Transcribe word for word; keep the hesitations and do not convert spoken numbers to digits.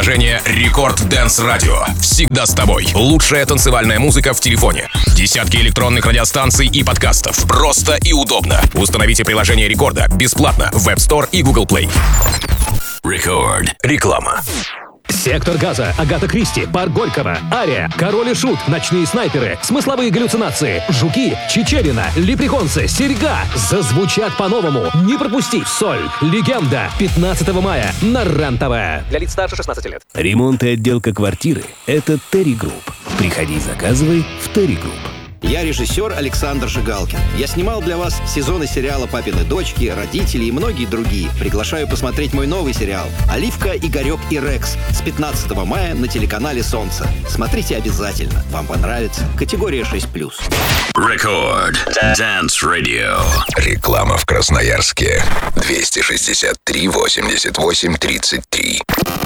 Приложение Рекорд Dance Radio всегда с тобой. Лучшая танцевальная музыка в телефоне. Десятки электронных радиостанций и подкастов. Просто и удобно. Установите приложение Рекорда бесплатно в App Store и Google Play. Рекорд. Реклама. Сектор газа, Агата Кристи, Парк Горького, Ария, Король и Шут, Ночные снайперы, Смысловые галлюцинации, Жуки, Чичерина, Леприконсы, Серьга зазвучат по-новому. Не пропусти Соль, Легенда, пятнадцатого мая на РЕН-ТВ. Для лиц старше шестнадцати лет. Ремонт и отделка квартиры – это Терри Групп. Приходи, заказывай в Терри Групп. Я режиссер Александр Жигалкин. Я снимал для вас сезоны сериала «Папины дочки», «Родители» и многие другие. Приглашаю посмотреть мой новый сериал «Оливка, Игорек и Рекс» с пятнадцатого мая на телеканале «Солнце». Смотрите обязательно. Вам понравится. Категория шесть плюс. Рекорд. Dance Radio. Реклама в Красноярске. двести шестьдесят три восемьдесят восемь тридцать три.